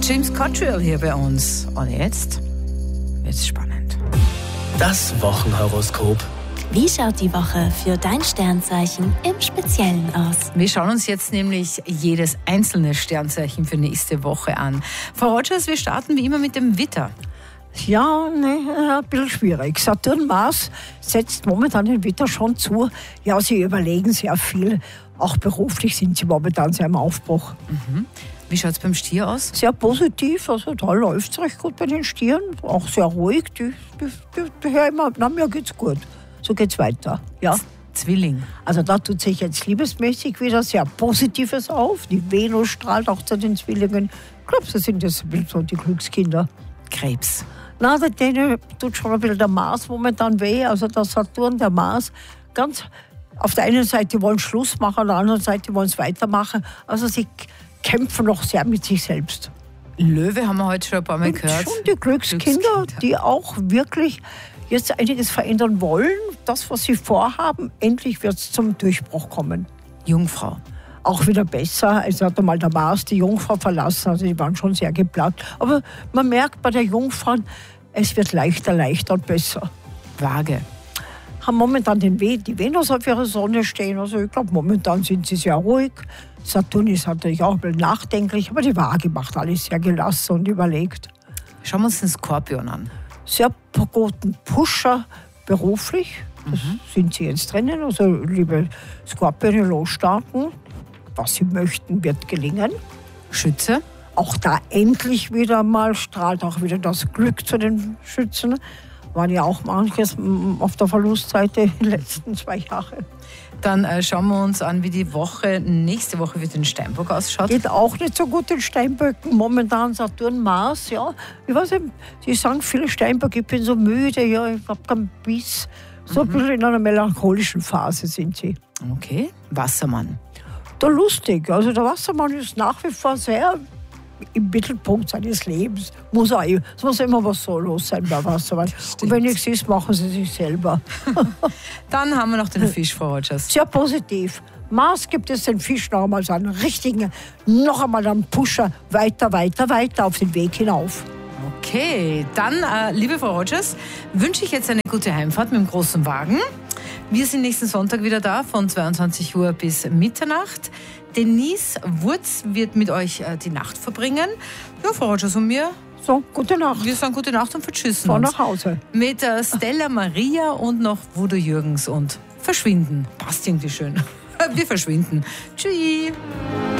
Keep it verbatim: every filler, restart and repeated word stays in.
James Cottrell hier bei uns. Und jetzt wird's spannend. Das Wochenhoroskop. Wie schaut die Woche für dein Sternzeichen im Speziellen aus? Wir schauen uns jetzt nämlich jedes einzelne Sternzeichen für nächste Woche an. Frau Rogers, wir starten wie immer mit dem Widder. Ja, ne, ein bisschen schwierig. Saturn Mars setzt momentan den Widder schon zu. Ja, sie überlegen sehr viel. Auch beruflich sind sie momentan sehr im Aufbruch. Mhm. Wie schaut es beim Stier aus? Sehr positiv, also da läuft es recht gut bei den Stieren. Auch sehr ruhig. Die, die, die, die hören immer, na, mir geht's gut. So geht's weiter. Ja. Zwilling. Also da tut sich jetzt liebesmäßig wieder sehr Positives auf. Die Venus strahlt auch zu den Zwillingen. Ich glaube, sie sind jetzt so die Glückskinder. Krebs. Na, denen tut schon ein bisschen der Mars momentan weh. Also der Saturn, der Mars, ganz auf der einen Seite wollen Schluss machen, auf der anderen Seite wollen es weitermachen. Also sie kämpfen noch sehr mit sich selbst. Löwe haben wir heute schon ein paar Mal Und gehört. schon die Glückskinder, Glückskinder, die auch wirklich jetzt einiges verändern wollen. Das, was sie vorhaben, endlich wird es zum Durchbruch kommen. Jungfrau. Auch wieder besser. Es hat einmal der Mars die Jungfrau verlassen, also die waren schon sehr geplagt. Aber man merkt bei der Jungfrau, es wird leichter, leichter und besser. Waage. Haben momentan den We- die Venus auf ihrer Sonne stehen, also ich glaube, momentan sind sie sehr ruhig. Saturn ist natürlich auch ein bisschen nachdenklich, aber die Waage macht alles sehr gelassen und überlegt. Schauen wir uns den Skorpion an. Sehr guten Pusher beruflich, das Mhm. sind sie jetzt drinnen. Also liebe Skorpione, losstarten. Was sie möchten, wird gelingen. Schütze. Auch da endlich wieder mal strahlt auch wieder das Glück zu den Schützen. Waren ja auch manches mm, auf der Verlustseite in den letzten zwei Jahren. Dann äh, schauen wir uns an, wie die Woche, nächste Woche für den Steinbock ausschaut. Geht auch nicht so gut den Steinböcken. Momentan Saturn, Mars, ja. Ich weiß nicht, sie sagen viele Steinböcke, ich bin so müde, ja, ich habe keinen Biss. So ein bisschen in einer melancholischen Phase sind sie. Okay. Wassermann. Da lustig, also der Wassermann ist nach wie vor sehr im Mittelpunkt seines Lebens. Muss auch, es muss immer was so los sein bei Wassermann. Und wenn nichts ist, machen sie sich selber. Dann haben wir noch den Fisch, Frau Rogers. Sehr positiv. Mars gibt es den Fisch noch einmal so einen richtigen, noch einmal einen Pusher, weiter, weiter, weiter auf den Weg hinauf. Okay, dann, äh, liebe Frau Rogers, wünsche ich jetzt eine gute Heimfahrt mit dem großen Wagen. Wir sind nächsten Sonntag wieder da, von zweiundzwanzig Uhr bis Mitternacht. Denise Wurz wird mit euch äh, die Nacht verbringen. Ja, Frau Rogers und mir, So, gute Nacht. wir sagen gute Nacht und vertschüssen Fahr uns. nach Hause. Mit äh, Stella Maria und noch Voodoo Jürgens und Verschwinden. Passt irgendwie schön. Wir verschwinden. Tschüss.